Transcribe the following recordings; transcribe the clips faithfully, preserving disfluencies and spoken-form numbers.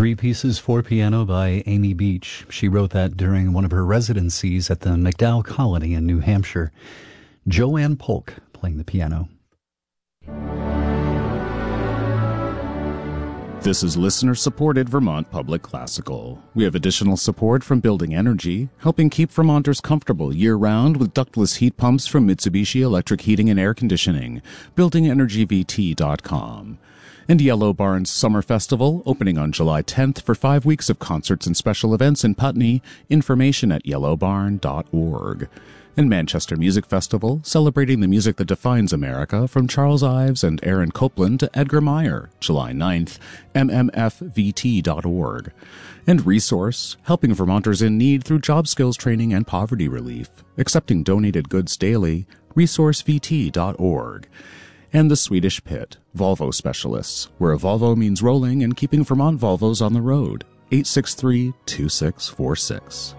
Three pieces for piano by Amy Beach. She wrote that during one of her residencies at the MacDowell Colony in New Hampshire. Joanne Polk playing the piano. This is listener-supported Vermont Public Classical. We have additional support from Building Energy, helping keep Vermonters comfortable year-round with ductless heat pumps from Mitsubishi Electric Heating and Air Conditioning. building energy v t dot com. And Yellow Barn's Summer Festival, opening on July tenth for five weeks of concerts and special events in Putney. Information at yellow barn dot org. And Manchester Music Festival, celebrating the music that defines America, from Charles Ives and Aaron Copland to Edgar Meyer, July ninth, m m f v t dot org. And Resource, helping Vermonters in need through job skills training and poverty relief, accepting donated goods daily, resource v t dot org. And the Swedish Pit, Volvo Specialists, where a Volvo means rolling and keeping Vermont Volvos on the road, eight six three, two six four six.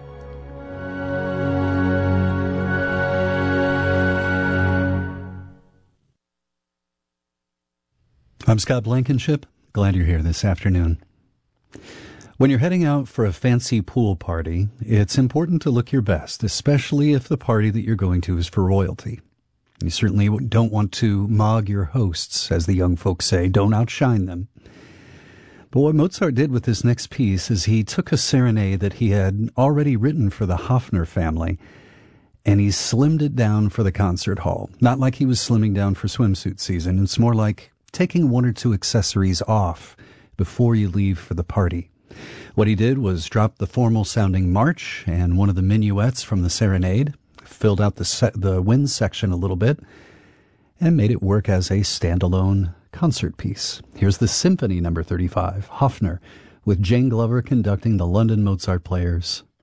I'm Scott Blankenship. Glad you're here this afternoon. When you're heading out for a fancy pool party, it's important to look your best, especially if the party that you're going to is for royalty. You certainly don't want to mog your hosts, as the young folks say. Don't outshine them. But what Mozart did with this next piece is he took a serenade that he had already written for the Hofner family, and he slimmed it down for the concert hall. Not like he was slimming down for swimsuit season. It's more like taking one or two accessories off before you leave for the party. What he did was drop the formal-sounding march and one of the minuets from the serenade, filled out the se- the wind section a little bit, and made it work as a standalone concert piece. Here's the Symphony number thirty-five, Hofner, with Jane Glover conducting the London Mozart Players.